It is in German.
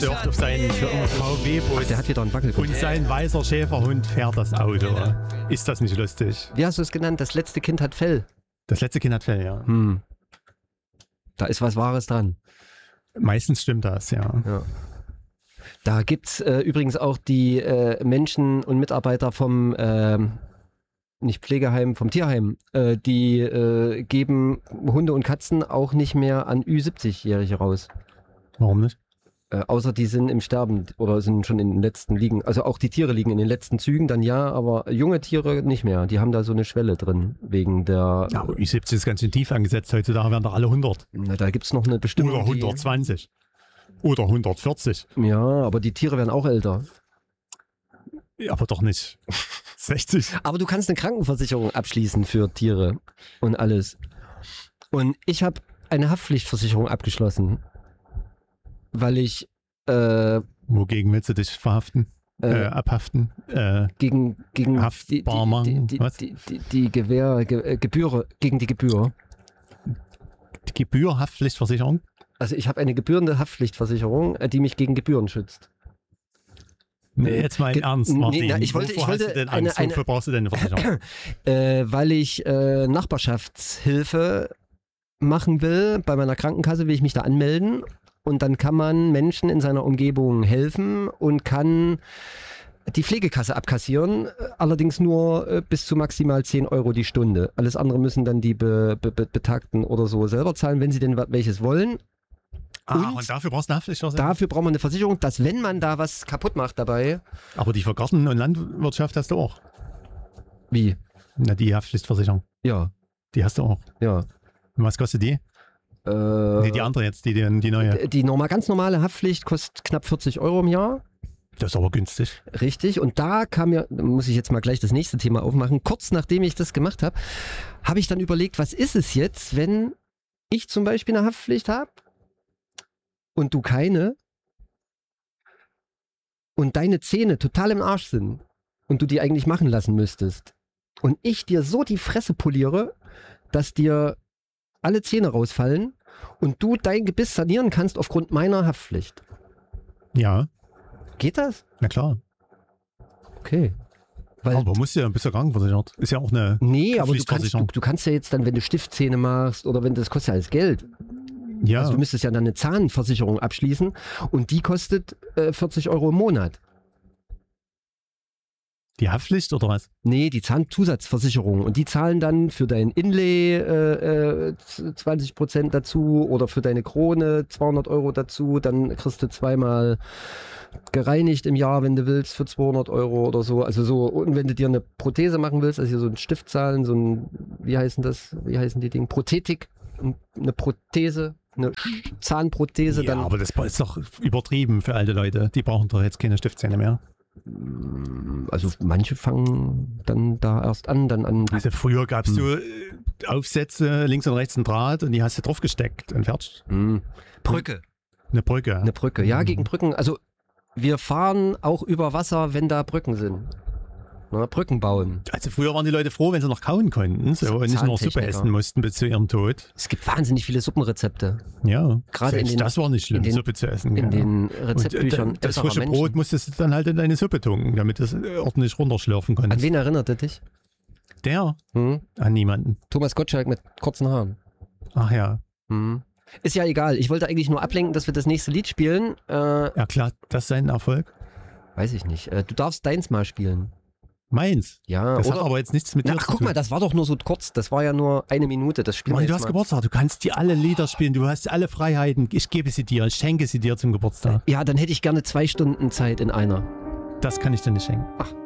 surft auf seinen VW-Bus. Der hat wieder einen Wackelkontakt. Und sein weißer Schäferhund fährt das Auto. Ist das nicht lustig? Wie hast du es genannt? Das letzte Kind hat Fell. Das letzte Kind hat Fell, ja. Da ist was Wahres dran. Meistens stimmt das, ja. Da gibt es übrigens auch die Menschen und Mitarbeiter vom, nicht Pflegeheim, vom Tierheim, die geben Hunde und Katzen auch nicht mehr an Ü70-Jährige raus. Warum nicht? Außer die sind im Sterben oder sind schon in den letzten liegen. Also auch die Tiere liegen in den letzten Zügen, dann ja, aber junge Tiere nicht mehr. Die haben da so eine Schwelle drin, wegen der... Ja, aber Ü70 ist ganz schön tief angesetzt. Heutzutage werden doch alle 100. Na, da gibt es noch eine Bestimmung. Oder 120. Oder 140. Ja, aber die Tiere werden auch älter. Ja, aber doch nicht 60. Aber du kannst eine Krankenversicherung abschließen für Tiere und alles. Und ich habe eine Haftpflichtversicherung abgeschlossen, weil ich... Wogegen willst du dich verhaften? Abhaften? Gegen Haftbar machen? die Gebühr, gegen die Gebühr. Die Gebühr, Haftpflichtversicherung? Also ich habe eine gebührende Haftpflichtversicherung, die mich gegen Gebühren schützt. Nee, jetzt mal im Ernst, Martin. Nee, ich wollte hast du denn Angst? Wofür brauchst du denn eine Versicherung? Weil ich Nachbarschaftshilfe machen will. Bei meiner Krankenkasse will ich mich da anmelden. Und dann kann man Menschen in seiner Umgebung helfen und kann die Pflegekasse abkassieren, allerdings nur bis zu maximal 10 Euro die Stunde. Alles andere müssen dann die Betagten oder so selber zahlen, wenn sie denn welches wollen. Und dafür brauchst du eine Haftpflichtversicherung? Dafür braucht man eine Versicherung, dass wenn man da was kaputt macht dabei... Aber die für Garten- und Landwirtschaft hast du auch. Wie? Na, die Haftpflichtversicherung. Ja. Die hast du auch. Ja. Und was kostet die? Nee, die andere jetzt, die neue. Die ganz normale Haftpflicht kostet knapp 40 Euro im Jahr. Das ist aber günstig. Richtig. Und da muss ich jetzt mal gleich das nächste Thema aufmachen. Kurz nachdem ich das gemacht habe, habe ich dann überlegt, was ist es jetzt, wenn ich zum Beispiel eine Haftpflicht habe und du keine und deine Zähne total im Arsch sind und du die eigentlich machen lassen müsstest und ich dir so die Fresse poliere, dass dir alle Zähne rausfallen und du dein Gebiss sanieren kannst aufgrund meiner Haftpflicht. Ja. Geht das? Na klar. Okay. Aber bist ja krankenversichert. Ist ja auch eine aber du kannst ja jetzt dann, wenn du Stiftzähne machst oder wenn das kostet ja alles Geld. Ja. Also du müsstest ja dann eine Zahnversicherung abschließen und die kostet 40 Euro im Monat. Die Haftpflicht oder was? Nee, die Zahnzusatzversicherung. Und die zahlen dann für dein Inlay 20% dazu oder für deine Krone 200 Euro dazu. Dann kriegst du zweimal gereinigt im Jahr, wenn du willst, für 200 Euro oder so. Also so, und wenn du dir eine Prothese machen willst, also hier so ein Stift zahlen, so ein, wie heißen die Dinge? Prothetik, eine Prothese. Eine Zahnprothese. Ja, aber das ist doch übertrieben für alte Leute. Die brauchen doch jetzt keine Stiftzähne mehr. Also manche fangen dann da erst an. Also früher gab es so Aufsätze, links und rechts ein Draht und die hast du drauf gesteckt und fertig. Brücke. Eine Brücke. Eine Brücke, ja, gegen Brücken. Also wir fahren auch über Wasser, wenn da Brücken sind. Na, Brücken bauen. Also früher waren die Leute froh, wenn sie noch kauen konnten so, und nicht nur Suppe essen mussten bis zu ihrem Tod. Es gibt wahnsinnig viele Suppenrezepte. Ja, gerade das war nicht schlimm, Suppe zu essen. In den Rezeptbüchern. Das frische Brot musstest du dann halt in deine Suppe tunken, damit du es ordentlich runterschlürfen konntest. An wen erinnert er dich? Der? An niemanden. Thomas Gottschalk mit kurzen Haaren. Ach ja. Ist ja egal. Ich wollte eigentlich nur ablenken, dass wir das nächste Lied spielen. Erklärt das seinen Erfolg? Weiß ich nicht. Du darfst deins mal spielen. Meins? Ja. Das hat aber jetzt nichts mit dir zu tun. Ach, guck mal, das war doch nur so kurz. Das war ja nur 1 Minute. Das spielen wir jetzt du hast mal. Geburtstag. Du kannst dir alle Lieder spielen. Du hast alle Freiheiten. Ich gebe sie dir. Ich schenke sie dir zum Geburtstag. Ja, dann hätte ich gerne 2 Stunden Zeit in einer. Das kann ich dir nicht schenken. Ach.